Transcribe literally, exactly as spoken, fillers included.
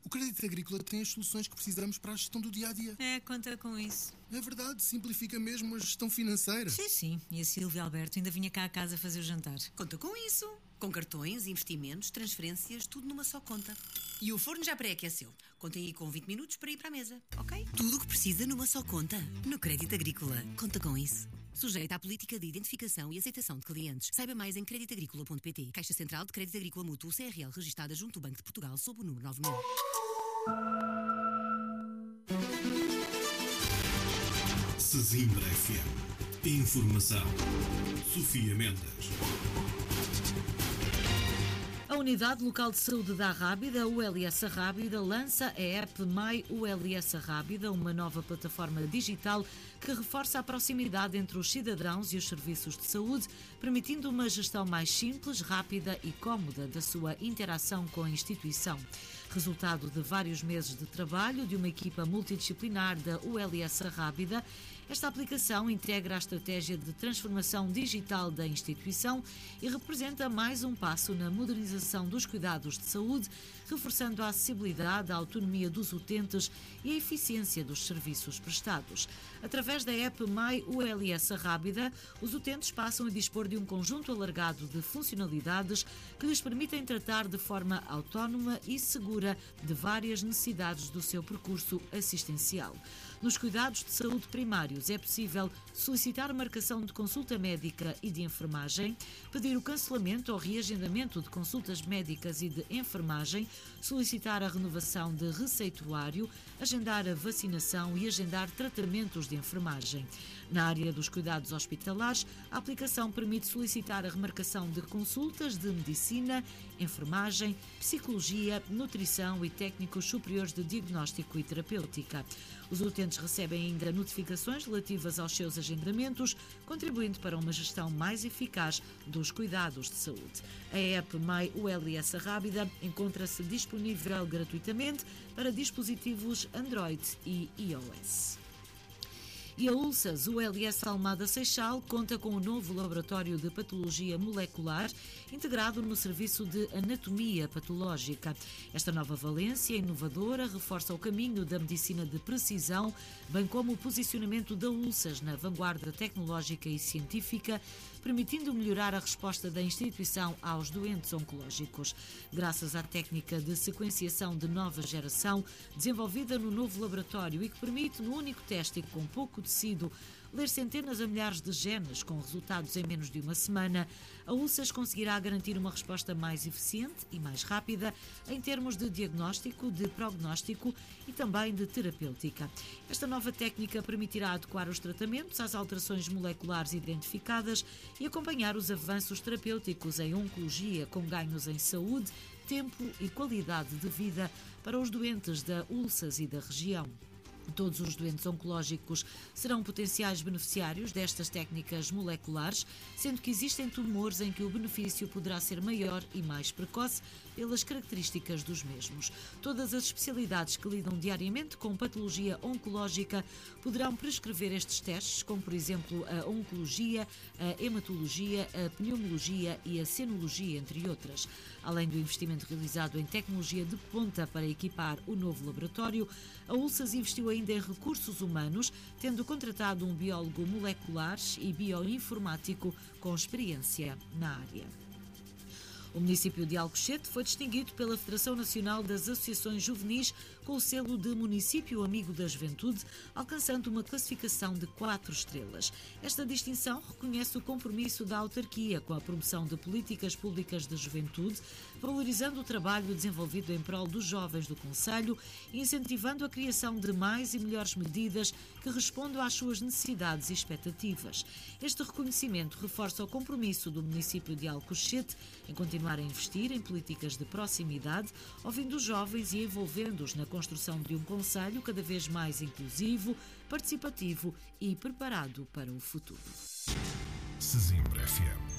O Crédito Agrícola tem as soluções que precisamos para a gestão do dia-a-dia. É, conta com isso. É verdade, simplifica mesmo a gestão financeira. Sim, sim. E a Silvia Alberto ainda vinha cá à casa fazer o jantar. Conta com isso. Com cartões, investimentos, transferências, tudo numa só conta. E o forno já pré-aqueceu. Contem aí com vinte minutos para ir para a mesa, ok? Tudo o que precisa numa só conta. No Crédito Agrícola. Conta com isso. Sujeita à política de identificação e aceitação de clientes. Saiba mais em crédito agrícola ponto pt. Caixa Central de Crédito Agrícola Mútuo C R L, registada junto ao Banco de Portugal, sob o número nove mil. Sesimbra F M. Informação. Sofia Mendes. A Unidade Local de Saúde da Rábida, U L S Rábida, lança a app My U L S Rábida, uma nova plataforma digital que reforça a proximidade entre os cidadãos e os serviços de saúde, permitindo uma gestão mais simples, rápida e cómoda da sua interação com a instituição. Resultado de vários meses de trabalho de uma equipa multidisciplinar da U L S Rábida, esta aplicação integra a estratégia de transformação digital da instituição e representa mais um passo na modernização dos cuidados de saúde, reforçando a acessibilidade, a autonomia dos utentes e a eficiência dos serviços prestados. Através da app My U L S Rábida, os utentes passam a dispor de um conjunto alargado de funcionalidades que lhes permitem tratar de forma autónoma e segura de várias necessidades do seu percurso assistencial. Nos cuidados de saúde primários é possível solicitar marcação de consulta médica e de enfermagem, pedir o cancelamento ou reagendamento de consultas médicas e de enfermagem, solicitar a renovação de receituário, agendar a vacinação e agendar tratamentos de enfermagem. Na área dos cuidados hospitalares, a aplicação permite solicitar a remarcação de consultas de medicina, enfermagem, psicologia, nutrição e técnicos superiores de diagnóstico e terapêutica. Os utentes recebem ainda notificações relativas aos seus agendamentos, contribuindo para uma gestão mais eficaz dos cuidados de saúde. A app My U L S Rábida encontra-se disponível gratuitamente para dispositivos Android e iOS. E a U L S A S U L S Almada Seixal conta com um novo laboratório de patologia molecular integrado no serviço de anatomia patológica. Esta nova valência inovadora reforça o caminho da medicina de precisão, bem como o posicionamento da U L S A S na vanguarda tecnológica e científica, permitindo melhorar a resposta da instituição aos doentes oncológicos. Graças à técnica de sequenciação de nova geração, desenvolvida no novo laboratório e que permite, no único teste e com pouco tecido, ler centenas a milhares de genes com resultados em menos de uma semana, a U L S A S conseguirá garantir uma resposta mais eficiente e mais rápida em termos de diagnóstico, de prognóstico e também de terapêutica. Esta nova técnica permitirá adequar os tratamentos às alterações moleculares identificadas e acompanhar os avanços terapêuticos em oncologia com ganhos em saúde, tempo e qualidade de vida para os doentes da U L S A S e da região. Todos os doentes oncológicos serão potenciais beneficiários destas técnicas moleculares, sendo que existem tumores em que o benefício poderá ser maior e mais precoce pelas características dos mesmos. Todas as especialidades que lidam diariamente com patologia oncológica poderão prescrever estes testes, como por exemplo a oncologia, a hematologia, a pneumologia e a senologia, entre outras. Além do investimento realizado em tecnologia de ponta para equipar o novo laboratório, a U L S A S investiu ainda em recursos humanos, tendo contratado um biólogo molecular e bioinformático com experiência na área. O município de Alcochete foi distinguido pela Federação Nacional das Associações Juvenis com o selo de Município Amigo da Juventude, alcançando uma classificação de quatro estrelas. Esta distinção reconhece o compromisso da autarquia com a promoção de políticas públicas de juventude, valorizando o trabalho desenvolvido em prol dos jovens do concelho e incentivando a criação de mais e melhores medidas que respondam às suas necessidades e expectativas. Este reconhecimento reforça o compromisso do município de Alcochete em continuar a investir em políticas de proximidade, ouvindo os jovens e envolvendo-os na construção de um concelho cada vez mais inclusivo, participativo e preparado para o futuro. Sesimbra F M.